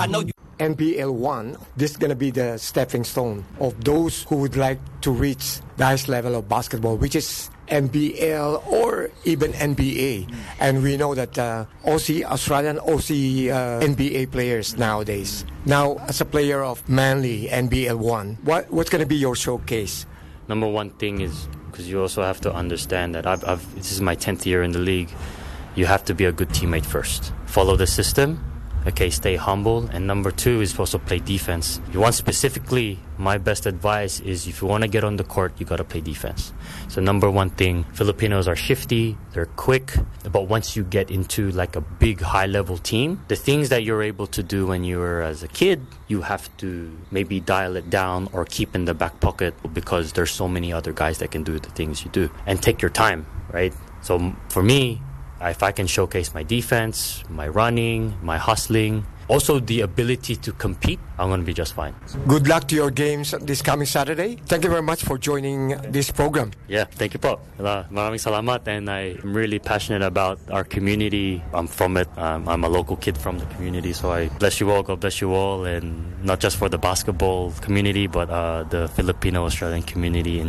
NBL 1, this is going to be the stepping stone of those who would like to reach the highest level of basketball, which is NBL or even NBA. And we know that Australian NBA players nowadays. Now, as a player of Manly NBL 1, what's going to be your showcase? Number one thing is, because you also have to understand that this is my 10th year in the league, you have to be a good teammate first. Follow the system. Okay, stay humble. And number two is also play defense. You want specifically, my best advice is if you want to get on the court, you got to play defense. So number one thing, Filipinos are shifty, they're quick, but once you get into like a big high-level team, the things that you're able to do when you were as a kid, you have to maybe dial it down or keep in the back pocket because there's so many other guys that can do the things you do. And take your time, right? So for me, if I can showcase my defense, my running, my hustling, also the ability to compete, I'm going to be just fine. Good luck to your games this coming Saturday. Thank you very much for joining this program. Yeah, thank you po. Maraming salamat, and I'm really passionate about our community. I'm from it. I'm a local kid from the community, so I bless you all, God bless you all, and not just for the basketball community, but the Filipino-Australian community in